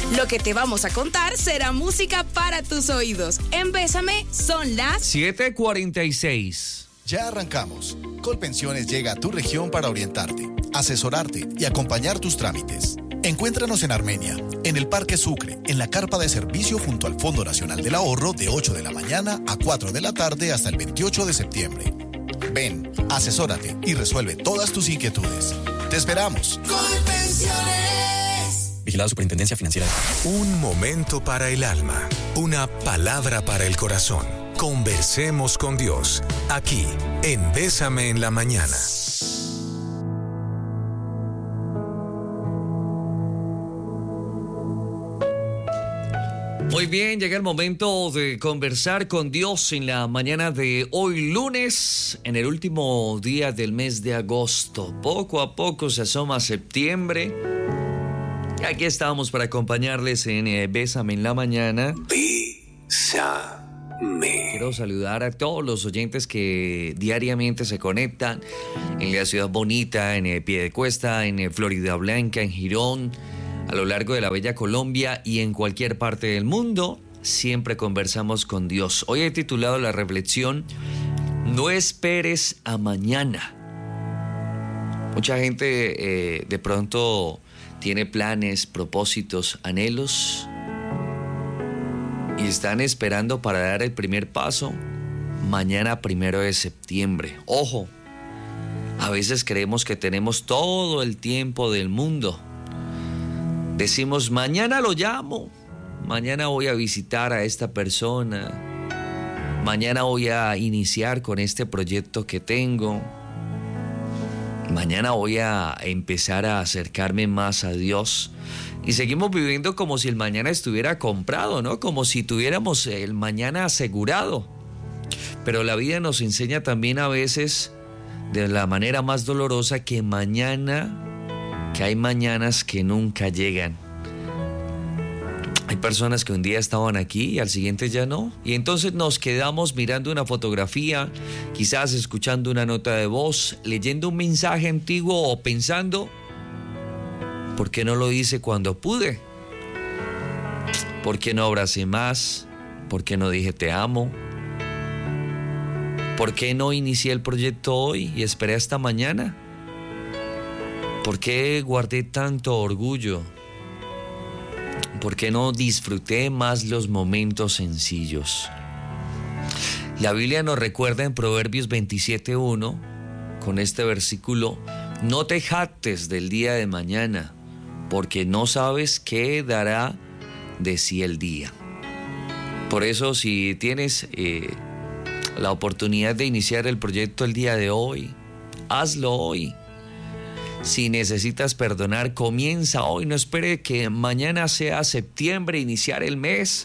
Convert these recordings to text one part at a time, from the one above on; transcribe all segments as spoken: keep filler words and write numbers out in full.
Lo que te vamos a contar será música para tus oídos. En Bésame son las siete cuarenta y seis. Ya arrancamos. Colpensiones llega a tu región para orientarte, asesorarte y acompañar tus trámites. Encuéntranos en Armenia, en el Parque Sucre, en la carpa de servicio junto al Fondo Nacional del Ahorro de ocho de la mañana a cuatro de la tarde hasta el veintiocho de septiembre. Ven, asesórate y resuelve todas tus inquietudes. ¡Te esperamos! Colpensiones. Vigilado Superintendencia Financiera. Un momento para el alma. Una palabra para el corazón. Conversemos con Dios. Aquí, en Bésame en la Mañana. Muy bien, llega el momento de conversar con Dios en la mañana de hoy lunes, en el último día del mes de agosto. Poco a poco se asoma septiembre. Y aquí estamos para acompañarles en eh, Bésame en la Mañana. Bésame. Quiero saludar a todos los oyentes que diariamente se conectan en la ciudad bonita, en el Piedecuesta, en eh, Florida Blanca, en Girón, a lo largo de la bella Colombia y en cualquier parte del mundo. Siempre conversamos con Dios. Hoy he titulado la reflexión: no esperes a mañana. Mucha gente eh, de pronto tiene planes, propósitos, anhelos y están esperando para dar el primer paso mañana primero de septiembre. Ojo, a veces creemos que tenemos todo el tiempo del mundo. Decimos, mañana lo llamo, mañana voy a visitar a esta persona, mañana voy a iniciar con este proyecto que tengo, mañana voy a empezar a acercarme más a Dios. Y seguimos viviendo como si el mañana estuviera comprado, ¿no? Como si tuviéramos el mañana asegurado. Pero la vida nos enseña también a veces, de la manera más dolorosa, que mañana... que hay mañanas que nunca llegan. Hay personas que un día estaban aquí y al siguiente ya no. Y entonces nos quedamos mirando una fotografía, quizás escuchando una nota de voz, leyendo un mensaje antiguo o pensando, ¿por qué no lo hice cuando pude? ¿Por qué no abracé más? ¿Por qué no dije te amo? ¿Por qué no inicié el proyecto hoy y esperé hasta mañana? ¿Por qué guardé tanto orgullo? ¿Por qué no disfruté más los momentos sencillos? La Biblia nos recuerda en Proverbios veintisiete uno, con este versículo: no te jactes del día de mañana, porque no sabes qué dará de sí el día. Por eso, si tienes eh, la oportunidad de iniciar el proyecto el día de hoy, hazlo hoy. Si necesitas perdonar, comienza hoy. No espere que mañana sea septiembre, iniciar el mes.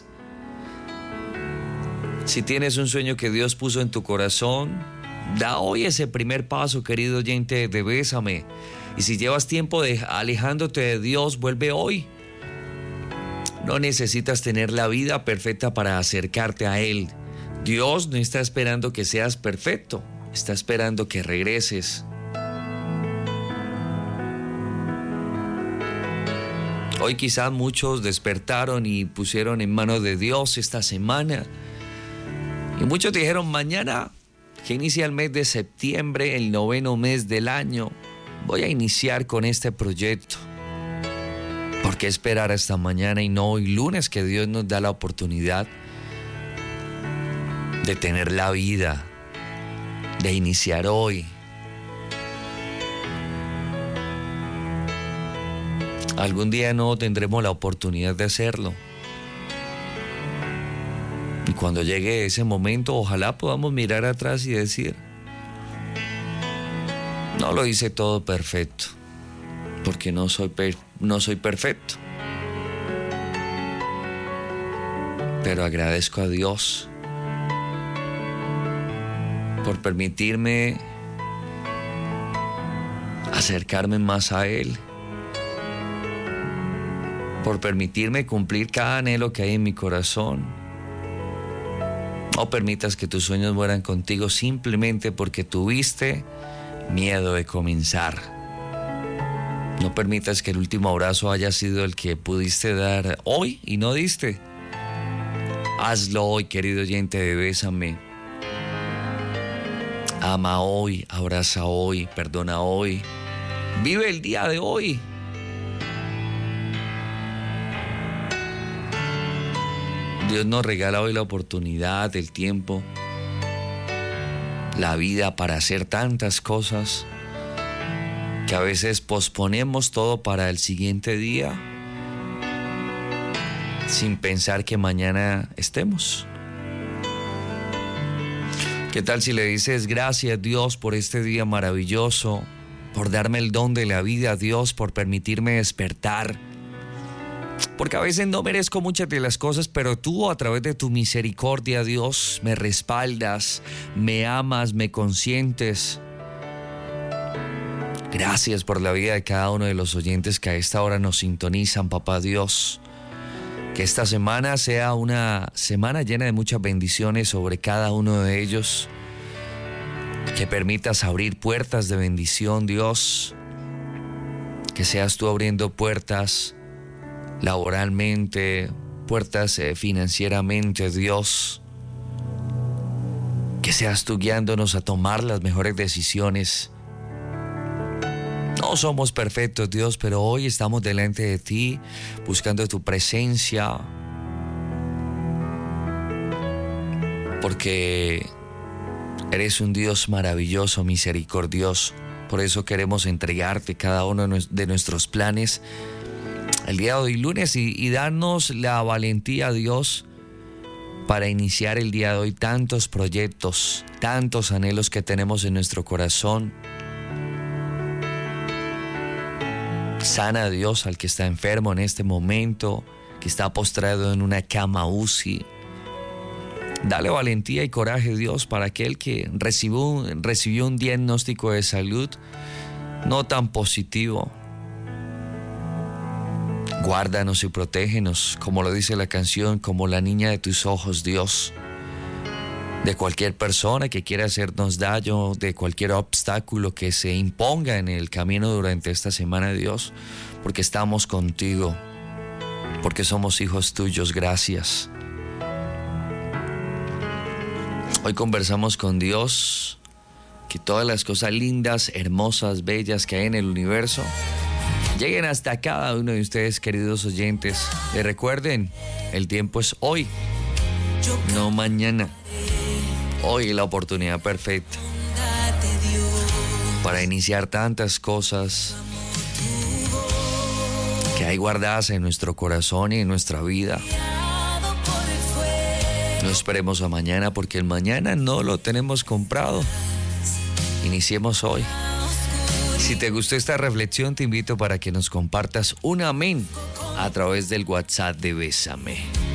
Si tienes un sueño que Dios puso en tu corazón, da hoy ese primer paso, querido oyente de Bésame. Y si llevas tiempo de alejándote de Dios, vuelve hoy. No necesitas tener la vida perfecta para acercarte a Él. Dios no está esperando que seas perfecto, está esperando que regreses. Hoy quizás muchos despertaron y pusieron en manos de Dios esta semana. Y muchos dijeron, mañana que inicia el mes de septiembre, el noveno mes del año, voy a iniciar con este proyecto. ¿Por qué esperar hasta mañana y no hoy lunes, que Dios nos da la oportunidad de tener la vida, de iniciar hoy? Algún día no tendremos la oportunidad de hacerlo. Y cuando llegue ese momento, ojalá podamos mirar atrás y decir, no lo hice todo perfecto, porque no soy, per- no soy perfecto. Pero agradezco a Dios por permitirme acercarme más a Él, por permitirme cumplir cada anhelo que hay en mi corazón. No permitas que tus sueños mueran contigo simplemente porque tuviste miedo de comenzar. No permitas que el último abrazo haya sido el que pudiste dar hoy y no diste. Hazlo hoy, querido oyente de Bésame. Ama hoy, abraza hoy, perdona hoy. Vive el día de hoy. Dios nos regala hoy la oportunidad, el tiempo, la vida para hacer tantas cosas que a veces posponemos todo para el siguiente día sin pensar que mañana estemos. ¿Qué tal si le dices gracias, Dios, por este día maravilloso, por darme el don de la vida, Dios, por permitirme despertar? Porque a veces no merezco muchas de las cosas, pero tú a través de tu misericordia, Dios, me respaldas, me amas, me consientes. Gracias por la vida de cada uno de los oyentes que a esta hora nos sintonizan, papá Dios. Que esta semana sea una semana llena de muchas bendiciones sobre cada uno de ellos. Que permitas abrir puertas de bendición, Dios. Que seas tú abriendo puertas laboralmente, puertas eh, financieramente, Dios. Que seas tú guiándonos a tomar las mejores decisiones. No somos perfectos, Dios, pero hoy estamos delante de ti, buscando tu presencia, porque eres un Dios maravilloso, misericordioso. Por eso queremos entregarte cada uno de nuestros planes el día de hoy, lunes, y, y darnos la valentía, Dios, para iniciar el día de hoy tantos proyectos, tantos anhelos que tenemos en nuestro corazón. Sana, Dios, al que está enfermo en este momento, que está postrado en una cama U C I. Dale valentía y coraje, Dios, para aquel que recibió, recibió un diagnóstico de salud no tan positivo. Guárdanos y protégenos, como lo dice la canción, como la niña de tus ojos, Dios. De cualquier persona que quiera hacernos daño, de cualquier obstáculo que se imponga en el camino durante esta semana, Dios, porque estamos contigo, porque somos hijos tuyos, gracias. Hoy conversamos con Dios, que todas las cosas lindas, hermosas, bellas que hay en el universo lleguen hasta cada uno de ustedes, queridos oyentes. Y recuerden, el tiempo es hoy, no mañana. Hoy la oportunidad perfecta para iniciar tantas cosas que hay guardadas en nuestro corazón y en nuestra vida. No esperemos a mañana, porque el mañana no lo tenemos comprado. Iniciemos hoy. Si te gustó esta reflexión, te invito para que nos compartas un amén a través del WhatsApp de Bésame.